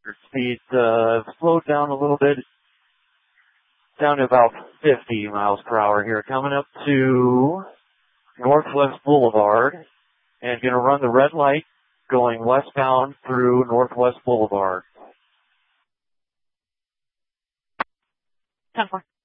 Speed slowed down a little bit, down to about 50 miles per hour here. Coming up to Northwest Boulevard and going to run the red light going westbound through Northwest Boulevard. 10-4.